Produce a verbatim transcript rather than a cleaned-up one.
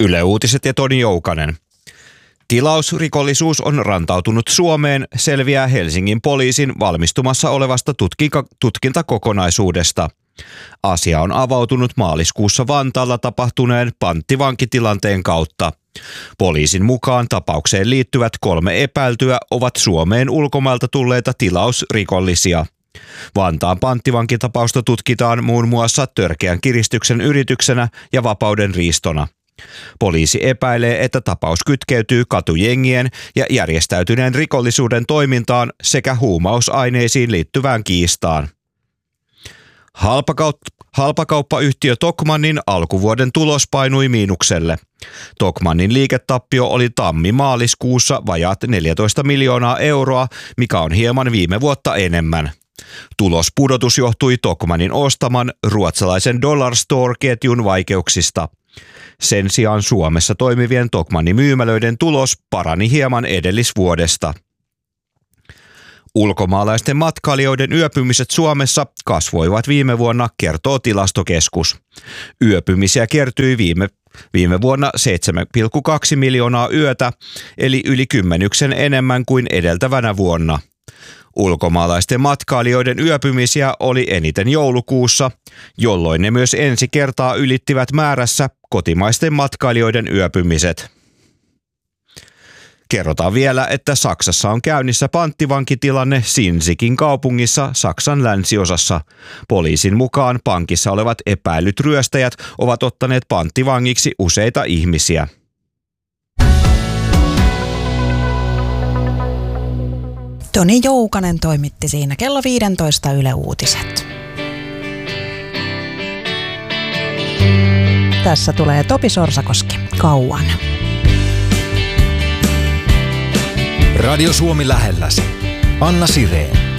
Yle Uutiset ja Toni Joukanen. Tilausrikollisuus on rantautunut Suomeen, selviää Helsingin poliisin valmistumassa olevasta tutkinka- tutkintakokonaisuudesta. Asia on avautunut maaliskuussa Vantaalla tapahtuneen panttivankitilanteen kautta. Poliisin mukaan tapaukseen liittyvät kolme epäiltyä ovat Suomeen ulkomailta tulleita tilausrikollisia. Vantaan panttivankitapausta tutkitaan muun muassa törkeän kiristyksen yrityksenä ja vapauden riistona. Poliisi epäilee, että tapaus kytkeytyy katujengien ja järjestäytyneen rikollisuuden toimintaan sekä huumausaineisiin liittyvään kiistaan. Halpakaup- halpakauppayhtiö Tokmannin alkuvuoden tulos painui miinukselle. Tokmannin liiketappio oli tammi-maaliskuussa vajaat neljätoista miljoonaa euroa, mikä on hieman viime vuotta enemmän. Tulospudotus johtui Tokmannin ostaman ruotsalaisen Dollar Store-ketjun vaikeuksista. Sen sijaan Suomessa toimivien Tokmannin myymälöiden tulos parani hieman edellisvuodesta. Ulkomaalaisten matkailijoiden yöpymiset Suomessa kasvoivat viime vuonna, kertoo Tilastokeskus. Yöpymisiä kertyi viime, viime vuonna seitsemän pilkku kaksi miljoonaa yötä, eli yli kymmenyksen enemmän kuin edeltävänä vuonna. Ulkomaalaisten matkailijoiden yöpymisiä oli eniten joulukuussa, jolloin ne myös ensi kertaa ylittivät määrässä kotimaisten matkailijoiden yöpymiset. Kerrotaan vielä, että Saksassa on käynnissä panttivankitilanne Sinzikin kaupungissa Saksan länsiosassa. Poliisin mukaan pankissa olevat epäillyt ryöstäjät ovat ottaneet panttivangiksi useita ihmisiä. Toni Joukanen toimitti siinä kello viisitoista Yle Uutiset. Tässä tulee Topi Sorsakoski, Kauan. Radio Suomi lähelläsi. Anna Sireen.